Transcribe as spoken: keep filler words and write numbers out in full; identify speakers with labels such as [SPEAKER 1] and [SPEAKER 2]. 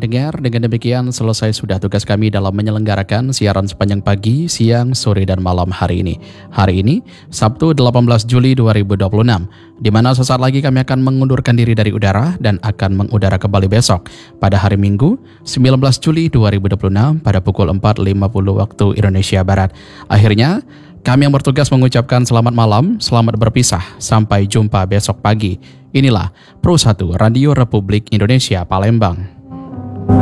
[SPEAKER 1] pendengar, dengan demikian selesai sudah tugas kami dalam menyelenggarakan siaran sepanjang pagi, siang, sore, dan malam hari ini. Hari ini, Sabtu delapan belas Juli dua ribu dua puluh enam, di mana sesaat lagi kami akan mengundurkan diri dari udara dan akan mengudara kembali besok pada hari Minggu, sembilan belas Juli dua ribu dua puluh enam pada pukul empat lima puluh waktu Indonesia Barat. Akhirnya, kami yang bertugas mengucapkan selamat malam, selamat berpisah, sampai jumpa besok pagi. Inilah Pro satu Radio Republik Indonesia Palembang.